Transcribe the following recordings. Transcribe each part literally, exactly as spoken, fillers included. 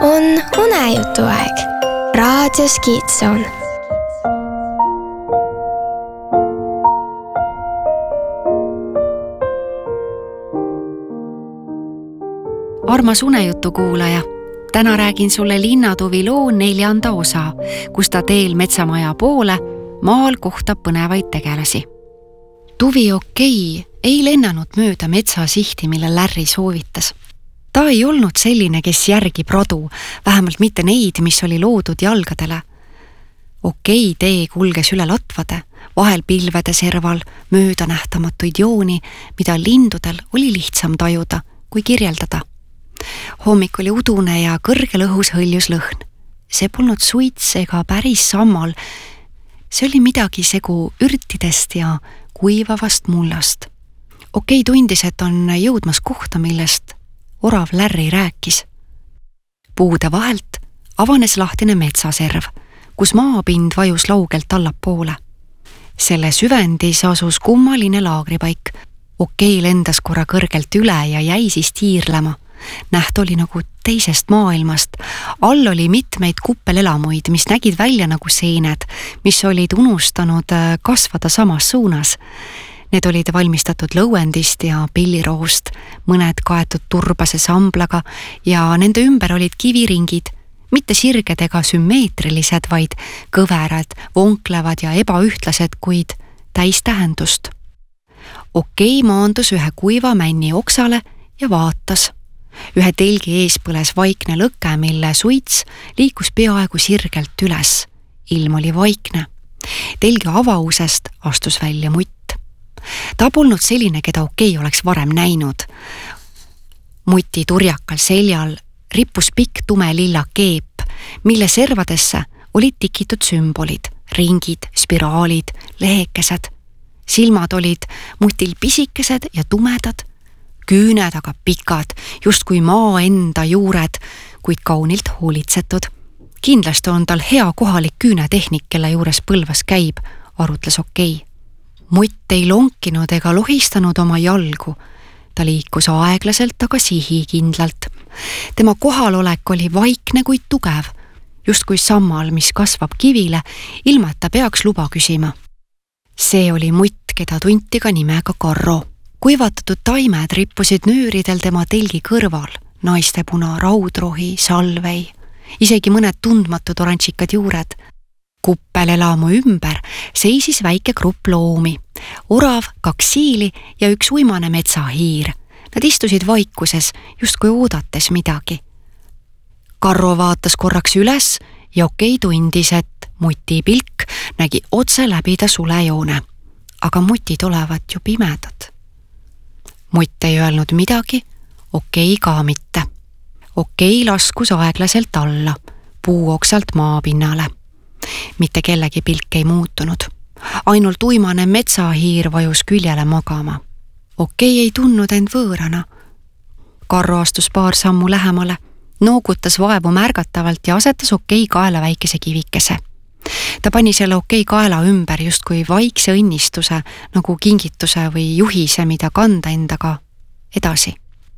on unejutuaeg raadios Kiidson. Armas unejutu kuulaja, täna räägin sulle Linnatuvi loo neljanda osa, kus ta teel metsamaja poole maal kohtab põnevaid tegelasi. Tuvi Okei ei lennanud mööda metsasihti, mille Larry soovitas. Ta ei olnud selline, kes järgib radu, vähemalt mitte neid, mis oli loodud jalgadele. Okei tee kulges üle latvade, vahel pilvede serval, mööda nähtamatuid jooni, mida lindudel oli lihtsam tajuda kui kirjeldada. Hommik oli udune ja kõrgel õhus hõljus lõhn. See polnud suits ega päris sammal. See oli midagi segu ürtidest ja kuivavast mullast. Okei tundis, et on jõudmas kohta, millest orav Larry rääkis. Puude vahelt avanes lahtine metsaserv, kus maapind vajus laugelt allapoole. Selle süvendis asus kummaline laagripaik. Okei lendas korra kõrgelt üle ja jäi siis tiirlema. Näht oli nagu teisest maailmast. All oli mitmeid kuppelelamuid, mis nägid välja nagu seened, mis olid unustanud kasvada samas suunas. Need olid valmistatud lõuendist ja pilliroost, mõned kaetud turbase samblaga ja nende ümber olid kiviringid, mitte sirged ega sümmeetrilised, vaid kõverad, vonklevad ja ebaühtlased, kuid täis tähendust. Okei maandus ühe kuiva männi oksale ja vaatas. Ühe telgi ees põles vaikne lõke, mille suits liikus peaaegu sirgelt üles. Ilm oli vaikne. Telgi avausest astus välja mutt. Ta polnud selline, keda Okei oleks varem näinud. Muti turjakal seljal rippus pikk tume lilla keep, mille servadesse olid tikitud sümbolid, ringid, spiraalid, lehekesed. Silmad olid mutil pisikesed ja tumedad, küüned aga pikad, just kui maa enda juured, kuid kaunilt hoolitsetud. Kindlasti on tal hea kohalik küünetehnik, kelle juures Põlvas käib, arutles Okei. Mutt ei lonkinud ega lohistanud oma jalgu. Ta liikus aeglaselt, aga sihikindlalt. Tema kohalolek oli vaikne, kuid tugev, just kui sammal, mis kasvab kivile, ilma et ta peaks luba küsima. See oli mutt, keda tunti ka nimega Karro. Kuivatatud taimed rippusid nööridel tema telgi kõrval, naistepuna, raudrohi, salvei, isegi mõned tundmatud oranžikad juured. Kuppelelamu ümber seisis väike grupp loomi, orav, kaks siili ja üks uimane metsahiir. Nad istusid vaikuses, justkui oodates midagi. Karro vaatas korraks üles ja Okei tundis, et muti pilk nägi otse läbida sulejoone. Aga mutid olevat ju pimedad. Mutt ei öelnud midagi, Okei ka mitte. Okei laskus aeglaselt alla, puuoksalt maapinnale. Mitte kellegi pilk ei muutunud. Ainult uimane metsahiir vajus küljele magama. Okei ei tundnud end võõrana. Karro astus paar sammu lähemale, noogutas vaevu märgatavalt ja asetas Okei kaela väikese kivikese. Ta pani selle Okei kaela ümber justkui vaikse õnnistuse, nagu kingituse või juhise, mida kanda endaga edasi.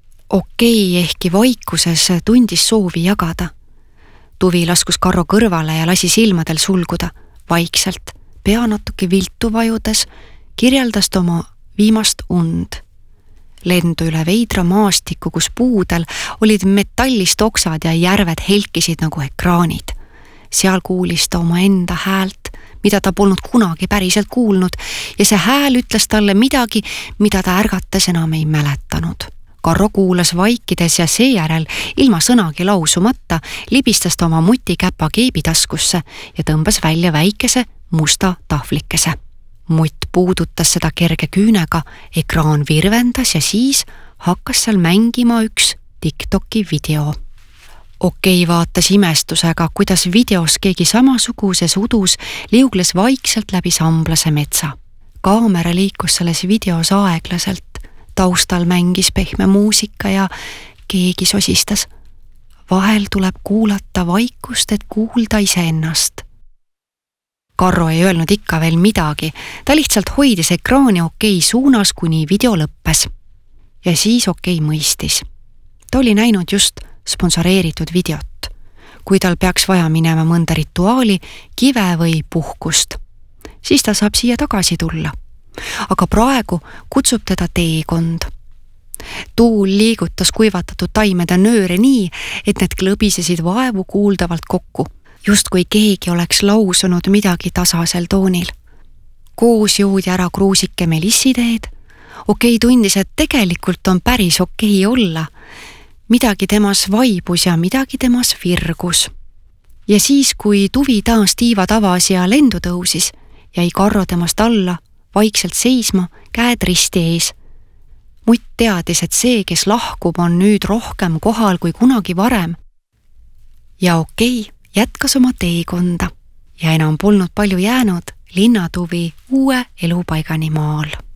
Okei ehkki vaikuses tundis soovi jagada. Tuvi laskus Karro kõrvale ja lasi silmadel sulguda. Vaikselt, pea natuke viltu vajudes, kirjeldas ta oma viimast und. Lendu üle veidra maastiku, kus puudel olid metallist oksad ja järved helkisid nagu ekraanid. Seal kuulis ta oma enda häält, mida ta polnud kunagi päriselt kuulnud, ja see hääl ütles talle midagi, mida ta ärgates enam ei mäletanud. Karro kuulas vaikides ja seejärel ilma sõnagi lausumata libistas ta oma mutikäpa keebitaskusse ja tõmbas välja väikese musta tahvlikese. Mutt puudutas seda kerge küünega, ekraan virvendas ja siis hakkas seal mängima üks TikToki video. Okei vaatas imestusega, kuidas videos keegi samasuguses udus liugles vaikselt läbi samblase metsa. Kaamera liikus selles videos aeglaselt. Taustal mängis pehme muusika ja keegi sosistas. Vahel tuleb kuulata vaikust, et kuulda iseennast. Karro ei öelnud ikka veel midagi. Ta lihtsalt hoidis ekraani Okei suunas, kuni video lõppes. Ja siis Okei mõistis. Ta oli näinud just sponsoreeritud videot. kui tal peaks vaja minema mõnda rituaali, kive või puhkust. Siis ta saab siia tagasi tulla. Aga praegu kutsub teda teekond. Tuul liigutas kuivatatud taimede nööre nii, et need klõbisesid vaevu kuuldavalt kokku, just kui keegi oleks lausunud midagi tasasel toonil. Koos joodi ära kruusike melissiteed. Okei tundis, et tegelikult on päris okei olla. Midagi temas vaibus ja midagi temas virgus. Ja siis, kui tuvi taas tiivad avas ja lendu tõusis, jäi Karro temast alla, vaikselt seisma, käed risti ees. Mutt teadis, et see, kes lahkub, on nüüd rohkem kohal kui kunagi varem. Ja okei, jätkas oma teekonda ja enam polnud palju jäänud linnatuvi uue elupaigani maal.